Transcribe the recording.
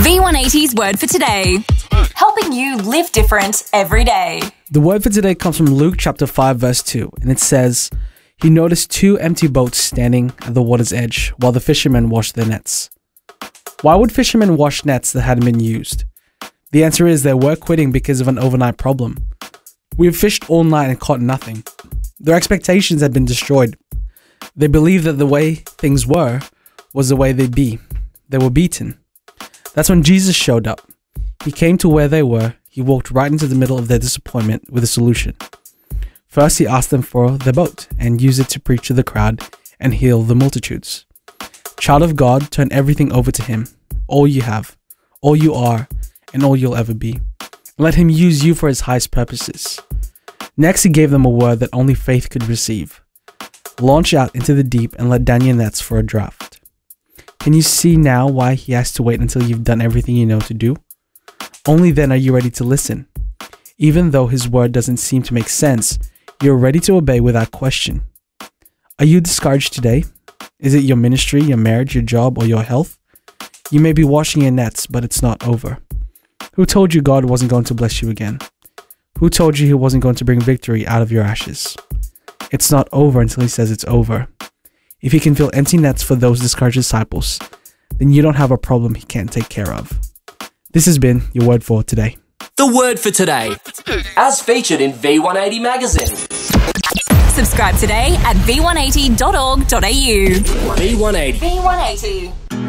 V180's word for today. Helping you live different every day. The word for today comes from Luke chapter 5 verse 2, and it says, "He noticed two empty boats standing at the water's edge while the fishermen washed their nets." Why would fishermen wash nets that hadn't been used? The answer is they were quitting because of an overnight problem. We have fished all night and caught nothing. Their expectations had been destroyed. They believed that the way things were was the way they'd be. They were beaten. That's when Jesus showed up. He came to where they were. He walked right into the middle of their disappointment with a solution. First, he asked them for their boat and used it to preach to the crowd and heal the multitudes. Child of God, turn everything over to him. All you have, all you are, and all you'll ever be. Let him use you for his highest purposes. Next, he gave them a word that only faith could receive. Launch out into the deep and let down your nets for a draft. Can you see now why he has to wait until you've done everything you know to do? Only then are you ready to listen. Even though his word doesn't seem to make sense, you're ready to obey without question. Are you discouraged today? Is it your ministry, your marriage, your job, or your health? You may be washing your nets, but it's not over. Who told you God wasn't going to bless you again? Who told you he wasn't going to bring victory out of your ashes? It's not over until he says it's over. If he can fill empty nets for those discouraged disciples, then you don't have a problem he can't take care of. This has been your word for today. The word for today, as featured in V180 magazine. Subscribe today at v180.org.au. V180. V180.